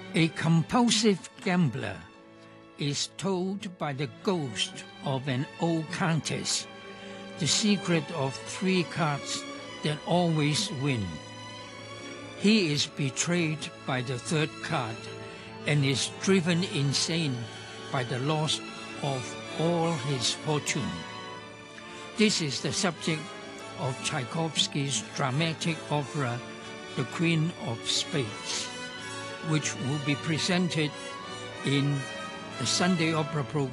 A compulsive gambler is told by the ghost of an old countess the secret of 3 cards that always win. He is betrayed by the 3rd card and is driven insane by the loss of all his fortune. This is the subject of Tchaikovsky's dramatic opera, The Queen of Spades, which will be presented in the Sunday Opera program